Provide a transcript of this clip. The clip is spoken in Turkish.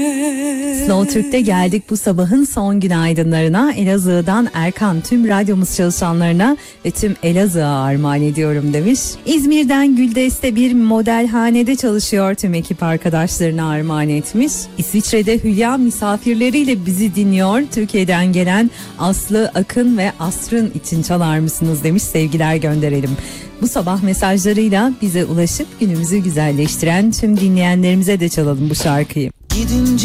Slow Türk'te geldik bu sabahın son günaydınlarına. Elazığ'dan Erkan tüm radyomuz çalışanlarına ve tüm Elazığ'a armağan ediyorum demiş. İzmir'den Güldeste bir modelhanede çalışıyor, tüm ekip arkadaşlarına armağan etmiş. İsviçre'de Hülya misafirleriyle bizi dinliyor. Türkiye'den gelen Aslı, Akın ve Asrın için çalar mısınız demiş, sevgiler gönderelim. Bu sabah mesajlarıyla bize ulaşıp günümüzü güzelleştiren tüm dinleyenlerimize de çalalım bu şarkıyı.